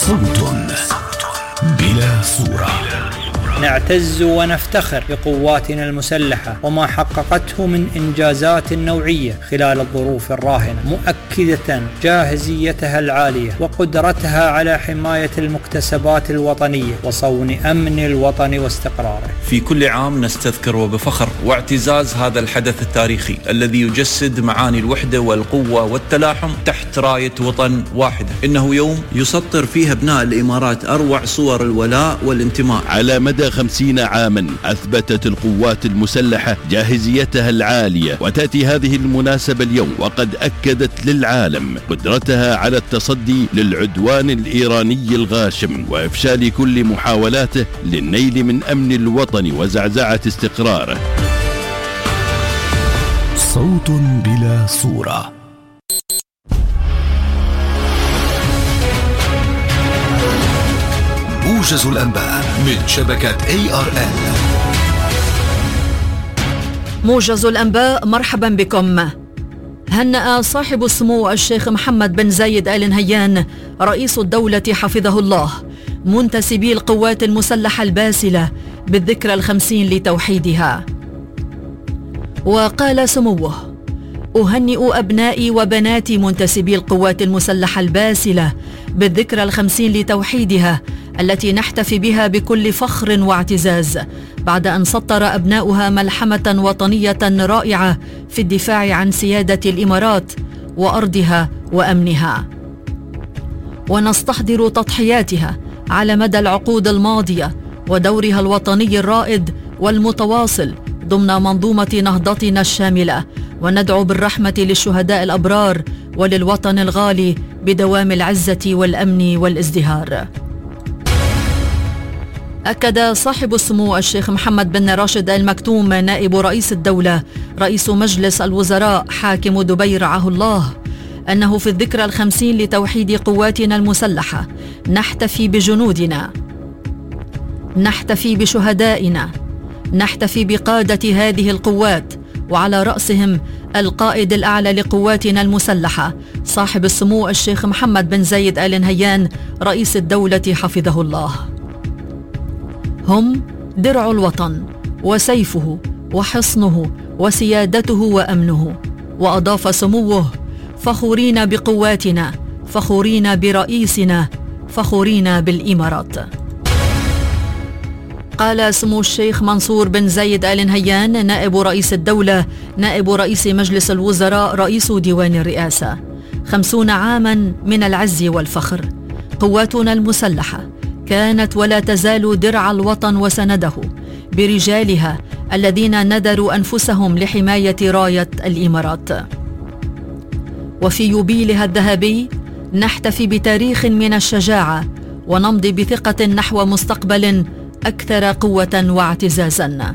صوت بلا صورة. نعتز ونفتخر بقواتنا المسلحة وما حققته من إنجازات نوعية خلال الظروف الراهنة، مؤكدة جاهزيتها العالية وقدرتها على حماية المكتسبات الوطنية وصون أمن الوطن واستقراره. في كل عام نستذكر وبفخر واعتزاز هذا الحدث التاريخي الذي يجسد معاني الوحدة والقوة والتلاحم تحت راية وطن واحدة. إنه يوم يسطر فيه أبناء الإمارات أروع صور الولاء والانتماء. على مدى 50 عاما أثبتت القوات المسلحة جاهزيتها العالية، وتأتي هذه المناسبة اليوم وقد أكدت للعالم قدرتها على التصدي للعدوان الإيراني الغاشم وإفشال كل محاولاته للنيل من أمن الوطن وزعزعة استقراره. صوت بلا صورة. موجز الأنباء من شبكة ARN. موجز الأنباء، مرحبا بكم. هنأ صاحب السمو الشيخ محمد بن زايد آل نهيان رئيس الدولة حفظه الله منتسبي القوات المسلحة الباسلة بالذكرى 50 لتوحيدها. وقال سموه: أهنئ أبنائي وبناتي منتسبي القوات المسلحة الباسلة بالذكرى 50 لتوحيدها التي نحتفي بها بكل فخر واعتزاز بعد أن سطر أبناؤها ملحمة وطنية رائعة في الدفاع عن سيادة الإمارات وأرضها وأمنها. ونستحضر تضحياتها على مدى العقود الماضية ودورها الوطني الرائد والمتواصل ضمن منظومة نهضتنا الشاملة، وندعو بالرحمة للشهداء الأبرار وللوطن الغالي بدوام العزة والأمن والازدهار. أكد صاحب السمو الشيخ محمد بن راشد آل مكتوم نائب رئيس الدولة رئيس مجلس الوزراء حاكم دبي رعاه الله أنه في الذكرى 50 لتوحيد قواتنا المسلحة نحتفي بجنودنا، نحتفي بشهدائنا، نحتفي بقادة هذه القوات، وعلى رأسهم القائد الأعلى لقواتنا المسلحة صاحب السمو الشيخ محمد بن زايد آل نهيان رئيس الدولة حفظه الله. هم درع الوطن وسيفه وحصنه وسيادته وأمنه. وأضاف سموه: فخورين بقواتنا، فخورين برئيسنا، فخورين بالإمارات. قال سمو الشيخ منصور بن زايد آل نهيان نائب رئيس الدولة نائب رئيس مجلس الوزراء رئيس ديوان الرئاسة: 50 عاما من العز والفخر. قواتنا المسلحة كانت ولا تزال درع الوطن وسنده برجالها الذين ندروا أنفسهم لحماية راية الإمارات. وفي يوبيلها الذهبي نحتفي بتاريخ من الشجاعة ونمضي بثقة نحو مستقبل أكثر قوة واعتزازا.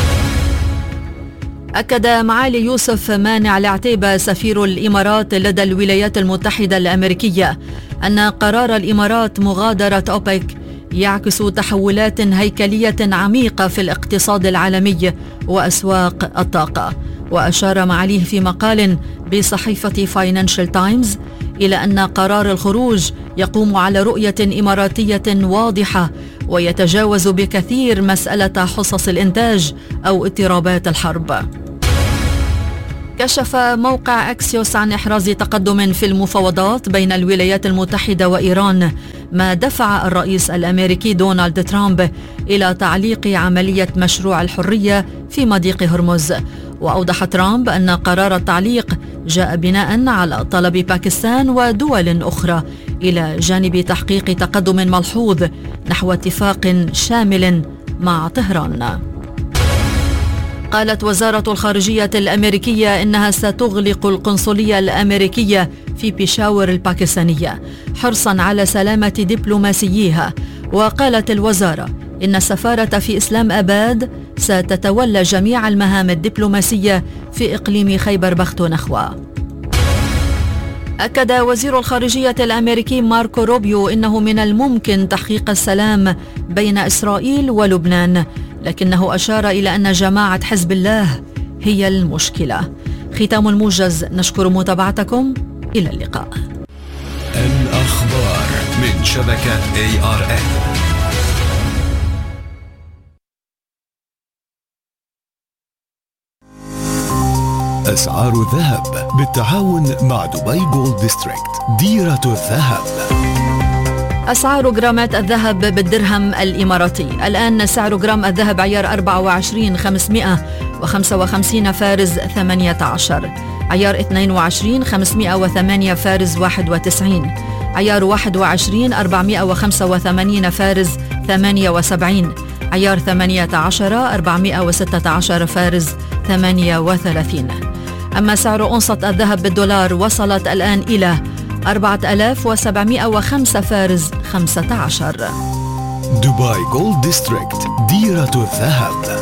أكد معالي يوسف مانع العتيبة سفير الإمارات لدى الولايات المتحدة الأمريكية أن قرار الإمارات مغادرة أوبك يعكس تحولات هيكلية عميقة في الاقتصاد العالمي وأسواق الطاقة. وأشار معاليه في مقال بصحيفة فاينانشال تايمز إلى أن قرار الخروج يقوم على رؤية إماراتية واضحة ويتجاوز بكثير مسألة حصص الإنتاج أو اضطرابات الحرب. كشف موقع أكسيوس عن إحراز تقدم في المفاوضات بين الولايات المتحدة وإيران، ما دفع الرئيس الأمريكي دونالد ترامب إلى تعليق عملية مشروع الحرية في مضيق هرمز. وأوضح ترامب أن قرار التعليق جاء بناء على طلب باكستان ودول أخرى إلى جانب تحقيق تقدم ملحوظ نحو اتفاق شامل مع طهران. قالت وزارة الخارجية الأمريكية إنها ستغلق القنصلية الأمريكية في بيشاور الباكستانية حرصا على سلامة دبلوماسييها. وقالت الوزارة إن السفارة في إسلام آباد ستتولى جميع المهام الدبلوماسية في إقليم خيبر بختونخوا. أكد وزير الخارجية الأمريكي ماركو روبيو إنه من الممكن تحقيق السلام بين إسرائيل ولبنان، لكنه أشار إلى أن جماعة حزب الله هي المشكلة. ختام الموجز، نشكر متابعتكم، إلى اللقاء. الأخبار من شبكة ARN. أسعار الذهب بالتعاون مع دبي جولد ديستريكت ديرة الذهب. أسعار جرامات الذهب بالدرهم الإماراتي. الآن سعر جرام الذهب عيار 24 555 فارز 18، عيار 22 508 فارز 91، عيار 21 485 فارز 78، عيار 18 416 فارز 38. أما سعر أونصة الذهب بالدولار وصلت الآن إلى 4705 فارز 15. دبي جولد ديستريكت ديرة الذهب.